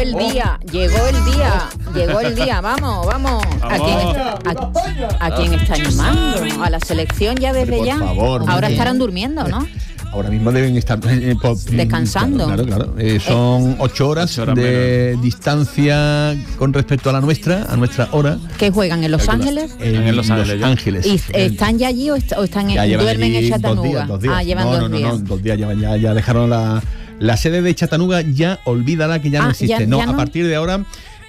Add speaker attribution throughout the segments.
Speaker 1: el día, vamos. ¿A quién está animando? A la selección ya desde ya.
Speaker 2: Favor,
Speaker 1: ahora estarán durmiendo, ¿no?
Speaker 2: Ahora mismo deben estar
Speaker 1: descansando.
Speaker 2: Claro. Son 8 horas de distancia con respecto a nuestra hora.
Speaker 1: ¿Qué juegan en Los Ángeles?
Speaker 2: En Los Ángeles.
Speaker 1: ¿Y están ya allí o están duermen en Chattanooga?
Speaker 2: 2 días.
Speaker 1: Llevan 2 días.
Speaker 2: No, 2 días ya dejaron la sede de Chattanooga, ya olvídala que ya no existe. A partir de ahora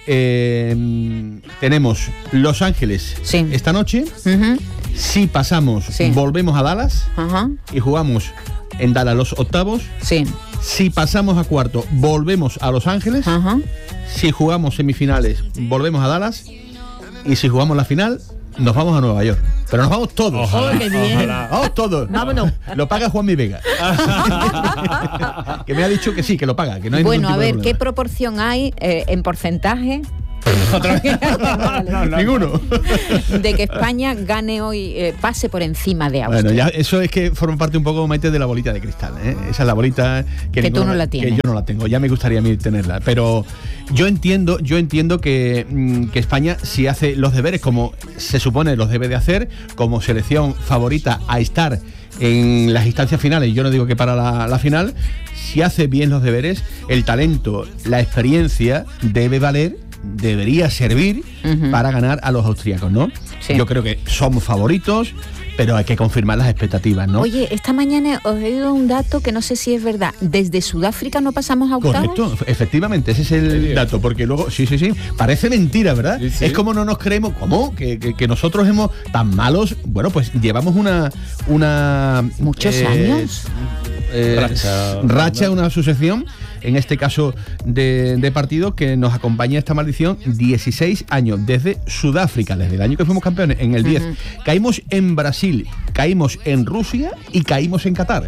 Speaker 2: tenemos Los Ángeles esta noche. Si pasamos, volvemos a Dallas y jugamos en Dallas los octavos. Si pasamos a cuarto, volvemos a Los Ángeles. Si jugamos semifinales, volvemos a Dallas. Y si jugamos la final, nos vamos a Nueva York. Pero nos vamos todos.
Speaker 1: Ojalá, qué bien.
Speaker 2: Vamos todos.
Speaker 1: Vámonos.
Speaker 2: Lo paga Juan Mi Vega. Que me ha dicho que sí, que lo paga. Que no hay
Speaker 1: bueno,
Speaker 2: ningún tipo
Speaker 1: a ver,
Speaker 2: de
Speaker 1: ¿qué proporción hay en porcentaje?
Speaker 2: Ninguno.
Speaker 1: De que España gane hoy, pase por encima de Austria.
Speaker 2: Bueno, ya eso es que forma parte un poco, Maite, de la bolita de cristal, ¿eh? Esa es la bolita que
Speaker 1: tú no la tienes.
Speaker 2: Que yo no la tengo. Ya me gustaría a mí tenerla. Pero yo entiendo que España, si hace los deberes como se supone los debe de hacer, como selección favorita a estar en las instancias finales, yo no digo que para la final, si hace bien los deberes, el talento, la experiencia debería servir para ganar a los austríacos, ¿no? Sí. Yo creo que somos favoritos, pero hay que confirmar las expectativas, ¿no?
Speaker 1: Oye, esta mañana os he oído un dato que no sé si es verdad. ¿Desde Sudáfrica no pasamos a octavos?
Speaker 2: Correcto, efectivamente, ese es el dato, porque luego, sí, parece mentira, ¿verdad? Sí. Es como no nos creemos, ¿cómo? Que nosotros hemos tan malos, bueno, pues llevamos una
Speaker 1: muchos años.
Speaker 2: Racha, una sucesión, en este caso de partidos, que nos acompaña esta maldición 16 años, desde Sudáfrica, desde el año que fuimos campeones, en el 10. Caímos en Brasil, caímos en Rusia y caímos en Qatar.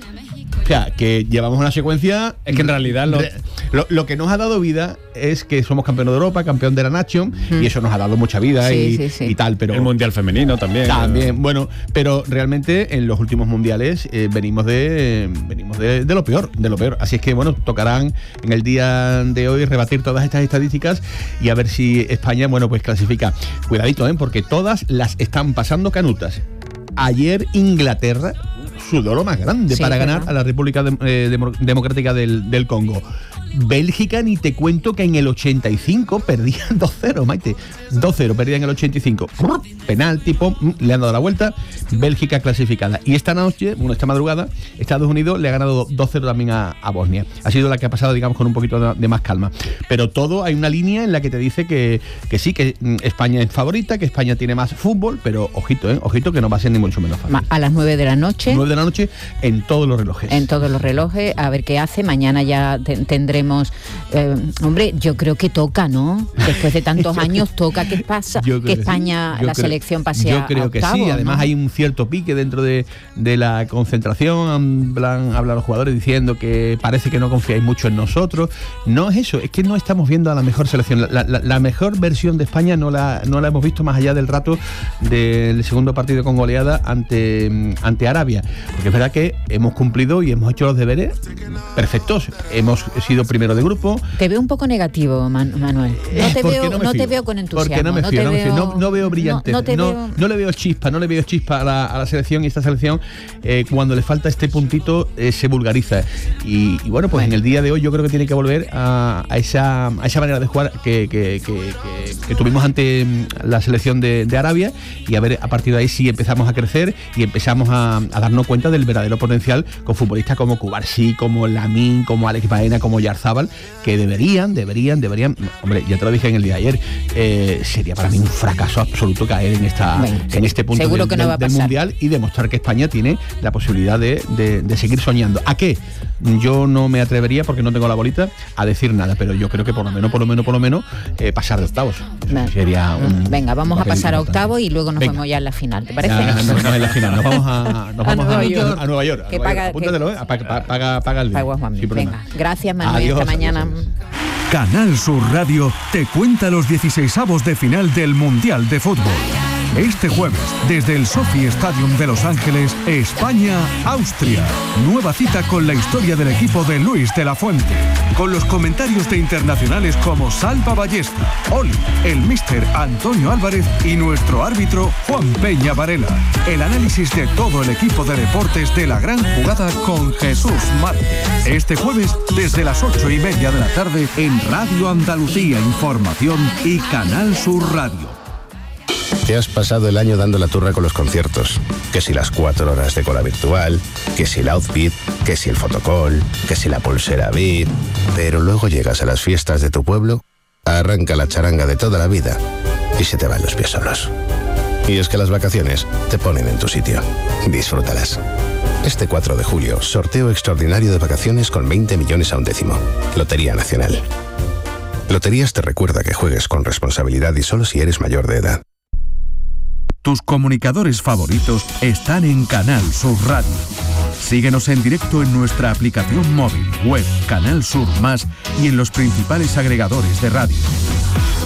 Speaker 2: O sea, que llevamos una secuencia.
Speaker 3: Es que en realidad
Speaker 2: lo que nos ha dado vida es que somos campeones de Europa, campeón de la Nation, y eso nos ha dado mucha vida y tal. Pero
Speaker 3: el mundial femenino también.
Speaker 2: Bueno, pero realmente en los últimos mundiales venimos de lo peor, Así es que bueno, tocarán en el día de hoy rebatir todas estas estadísticas y a ver si España, bueno, pues clasifica. Cuidadito, porque todas las están pasando canutas. Ayer Inglaterra sudó lo más grande para ganar a la República Democrática del Congo. Bélgica, ni te cuento que en el 85 perdían 2-0, Maite. 2-0, perdían en el 85. Penalti, le han dado la vuelta. Bélgica clasificada. Y esta noche, esta madrugada, Estados Unidos le ha ganado 2-0 también a Bosnia. Ha sido la que ha pasado, digamos, con un poquito de más calma. Pero todo, hay una línea en la que te dice que sí, que España es favorita, que España tiene más fútbol, pero ojito que no va a ser ni mucho menos fácil.
Speaker 1: A las 9 de la noche.
Speaker 2: 9 de la noche en todos los relojes.
Speaker 1: En todos los relojes, a ver qué hace. Mañana ya tendremos. Hombre, yo creo que toca, ¿no? Después de tantos años toca que España, la selección pase a octavos. Yo creo que sí,
Speaker 2: además hay un cierto pique dentro de la concentración, hablan los jugadores diciendo que parece que no confiáis mucho en nosotros. No es eso, es que no estamos viendo a la mejor selección. La mejor versión de España no la hemos visto más allá del rato del segundo partido con goleada ante Arabia. Porque es verdad que hemos cumplido y hemos hecho los deberes perfectos. Hemos sido primero de grupo.
Speaker 1: Te veo un poco negativo, Manuel. No te veo con entusiasmo.
Speaker 2: Porque no me fío, no veo brillante. No le veo chispa, a la selección, y esta selección cuando le falta este puntito se vulgariza. Y bueno, pues en el día de hoy yo creo que tiene que volver a esa manera de jugar que tuvimos ante la selección de Arabia, y a ver a partir de ahí si empezamos a crecer y empezamos a darnos cuenta del verdadero potencial con futbolistas como Cubarsí, como Lamine, como Alex Baena, como Yarzabal, que deberían, hombre, ya te lo dije en el día de ayer, sería para mí un fracaso absoluto caer en este punto del Mundial y demostrar que España tiene la posibilidad de seguir soñando. ¿A qué? Yo no me atrevería, porque no tengo la bolita, a decir nada, pero yo creo que por lo menos pasar de octavos. Sería
Speaker 1: Venga, vamos a pasar a octavos y luego nos vemos ya en la final, ¿te parece?
Speaker 2: Nos en la final, nos vamos a Nueva York.
Speaker 1: Apúntatelo,
Speaker 2: paga el día.
Speaker 1: Venga, gracias, Manuel. Hasta mañana.
Speaker 4: Canal Sur Radio te cuenta los 16avos de final del Mundial de Fútbol.
Speaker 3: Este jueves, desde el Sophie Stadium de Los Ángeles, España-Austria. Nueva cita con la historia del equipo de Luis de la Fuente. Con los comentarios de internacionales como Salva Ballesta, Oli, el míster Antonio Álvarez y nuestro árbitro Juan Peña Varela. El análisis de todo el equipo de deportes de la gran jugada con Jesús Márquez. Este jueves, desde las 8:30 de la tarde, en Radio Andalucía Información y Canal Sur Radio.
Speaker 4: Te has pasado el año dando la turra con los conciertos. Que si las 4 horas de cola virtual, que si el outfit, que si el fotocall, que si la pulsera VIP. Pero luego llegas a las fiestas de tu pueblo, arranca la charanga de toda la vida y se te van los pies solos. Y es que las vacaciones te ponen en tu sitio. Disfrútalas. Este 4 de julio, sorteo extraordinario de vacaciones con 20 millones a un décimo. Lotería Nacional. Loterías te recuerda que juegues con responsabilidad y solo si eres mayor de edad.
Speaker 3: Tus comunicadores favoritos están en Canal Sur Radio. Síguenos en directo en nuestra aplicación móvil, web, Canal Sur Más y en los principales agregadores de radio.